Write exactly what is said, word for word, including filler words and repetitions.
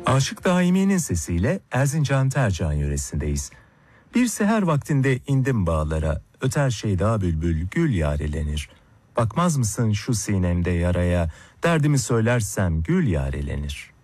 Aşık Daimi'nin sesiyle Erzincan Tercan yöresindeyiz. Bir seher vaktinde indim bağlara, öter şeyda bülbül gül yarelenir. Bakmaz mısın şu sinemde yaraya, derdimi söylersem gül yarelenir.